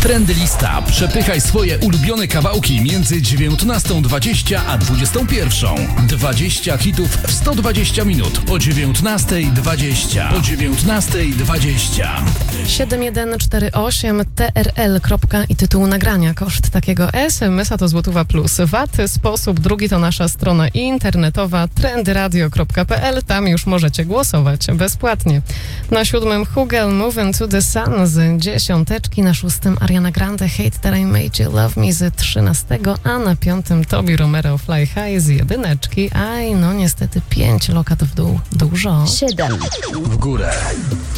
Trendy Lista. Przepychaj swoje ulubione kawałki między 19:20 a 21:00. 20 hitów w 120 minut o 19:20. O 19:20. 7148 TRL. I tytuł nagrania. Koszt takiego SMS-a to złotówa plus VAT. Sposób drugi to nasza strona internetowa trendyradio.pl. Tam już możecie głosować bezpłatnie. Na 7 Hugel Moving to the Sun z 10. Na 6 Ariana Grande Hate That I Made You Love Me z 13. A na 5 Tobi Romero Fly High z 1. Aj, no niestety 5 lokat w dół. Dużo. 7 w górę.